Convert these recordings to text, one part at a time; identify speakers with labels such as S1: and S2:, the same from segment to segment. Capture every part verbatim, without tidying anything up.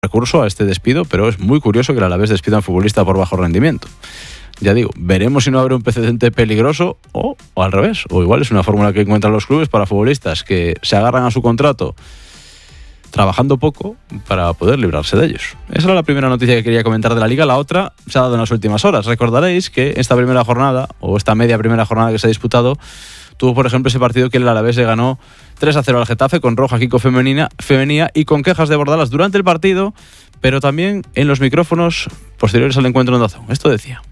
S1: recurso a este despido, pero es muy curioso que el Alavés despida a un futbolista por bajo rendimiento. Ya digo, veremos si no habrá un precedente peligroso o, o al revés, o igual es una fórmula que encuentran los clubes para futbolistas que se agarran a su contrato trabajando poco para poder librarse de ellos. Esa era la primera noticia que quería comentar de la Liga. La otra se ha dado en las últimas horas. Recordaréis que esta primera jornada, o esta media primera jornada que se ha disputado, tuvo, por ejemplo, ese partido que el Alavés le ganó tres a cero al Getafe con roja Kiko femenina, femenina y con quejas de Bordalas durante el partido, pero también en los micrófonos posteriores al encuentro en Dazón. Esto decía: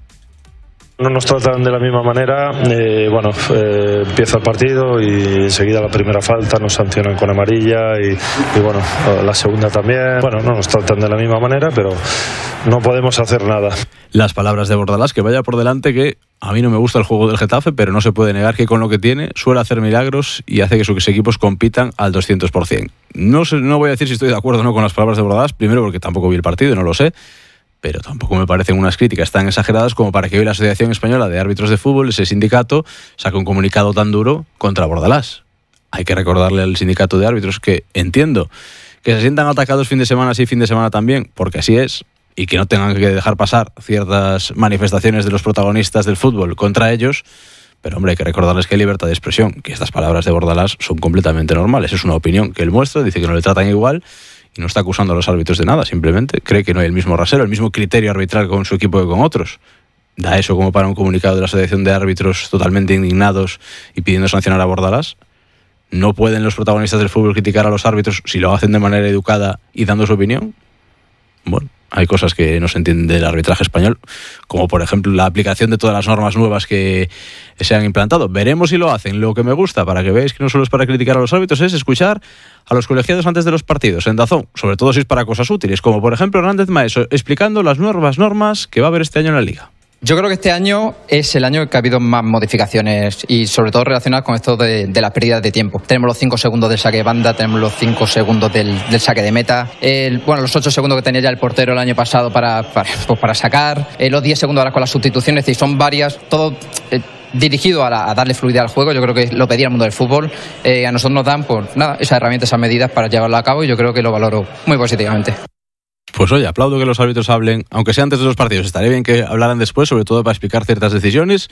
S2: no nos tratan de la misma manera, eh, bueno, eh, empieza el partido y enseguida la primera falta nos sancionan con amarilla y, y bueno, la segunda también. Bueno, no nos tratan de la misma manera, pero no podemos hacer nada.
S1: Las palabras de Bordalás, que vaya por delante que a mí no me gusta el juego del Getafe, pero no se puede negar que con lo que tiene suele hacer milagros y hace que sus equipos compitan al doscientos por ciento. No sé, no voy a decir si estoy de acuerdo o no con las palabras de Bordalás, primero porque tampoco vi el partido y no lo sé, pero tampoco me parecen unas críticas tan exageradas como para que hoy la Asociación Española de Árbitros de Fútbol, ese sindicato, saque un comunicado tan duro contra Bordalás. Hay que recordarle al sindicato de árbitros que entiendo que se sientan atacados fin de semana sí, fin de semana también, porque así es, y que no tengan que dejar pasar ciertas manifestaciones de los protagonistas del fútbol contra ellos, pero hombre, hay que recordarles que hay libertad de expresión, que estas palabras de Bordalás son completamente normales. Es una opinión que él muestra, dice que no le tratan igual, y no está acusando a los árbitros de nada, simplemente cree que no hay el mismo rasero, el mismo criterio arbitral con su equipo que con otros. Da eso como para un comunicado de la Asociación de Árbitros totalmente indignados y pidiendo sancionar a Bordalás. ¿No pueden los protagonistas del fútbol criticar a los árbitros si lo hacen de manera educada y dando su opinión? Bueno, hay cosas que no se entienden del arbitraje español, como por ejemplo la aplicación de todas las normas nuevas que se han implantado. Veremos si lo hacen. Lo que me gusta, para que veáis que no solo es para criticar a los árbitros, es escuchar a los colegiados antes de los partidos en Dazón, sobre todo si es para cosas útiles, como por ejemplo Hernández Maeso explicando las nuevas normas que va a haber este año en la Liga.
S3: Yo creo que este año es el año que ha habido más modificaciones y sobre todo relacionadas con esto de, de las pérdidas de tiempo. Tenemos los cinco segundos del saque de banda, tenemos los cinco segundos del, del saque de meta, el, bueno, los ocho segundos que tenía ya el portero el año pasado para, para, pues para sacar, eh, los diez segundos ahora con las sustituciones, es decir, son varias, todo eh, dirigido a, la, a darle fluidez al juego. Yo creo que lo pedía el mundo del fútbol, eh, a nosotros nos dan pues, nada, esas herramientas, esas medidas para llevarlo a cabo y yo creo que lo valoro muy positivamente.
S1: Pues oye, aplaudo que los árbitros hablen, aunque sea antes de los partidos. Estaría bien que hablaran después, sobre todo para explicar ciertas decisiones,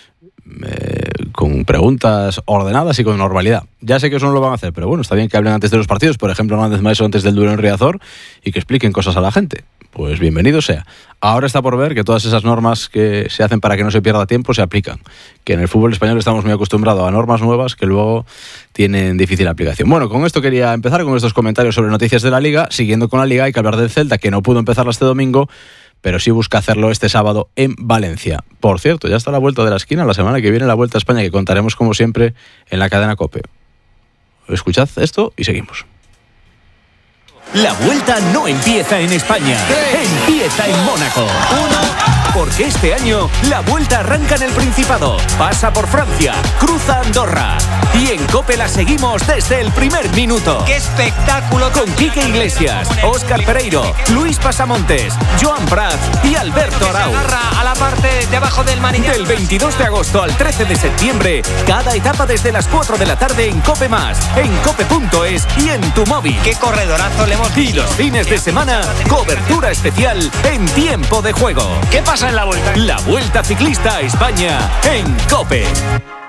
S1: eh, con preguntas ordenadas y con normalidad. Ya sé que eso no lo van a hacer, pero bueno, está bien que hablen antes de los partidos, por ejemplo, Hernández Maeso antes del duelo en Riazor, y que expliquen cosas a la gente. Pues bienvenido sea. Ahora está por ver que todas esas normas que se hacen para que no se pierda tiempo se aplican. Que en el fútbol español estamos muy acostumbrados a normas nuevas que luego tienen difícil aplicación. Bueno, con esto quería empezar con estos comentarios sobre noticias de la Liga. Siguiendo con la Liga, hay que hablar del Celta, que no pudo empezarla este domingo, pero sí busca hacerlo este sábado en Valencia. Por cierto, ya está a la vuelta de la esquina, la semana que viene la Vuelta a España, que contaremos como siempre en la cadena COPE. Escuchad esto y seguimos.
S4: La Vuelta no empieza en España, empieza en Mónaco. Uno, porque este año la Vuelta arranca en el Principado, pasa por Francia, cruza Andorra. Y en COPE la seguimos desde el primer minuto.
S5: ¡Qué espectáculo!
S4: Con Quique Iglesias, Óscar Pereiro, Luis Pasamontes, Joan Prats y Alberto Arau.
S5: Se agarra a la parte de abajo del manillar.
S4: Del veintidós de agosto al trece de septiembre, cada etapa desde las cuatro de la tarde en COPE más, en cope punto es y en tu móvil.
S5: ¡Qué corredorazo le hemos visto!
S4: Y los fines de semana, cobertura especial en tiempo de juego.
S5: ¿Qué pasa en la Vuelta?
S4: La Vuelta Ciclista a España en COPE.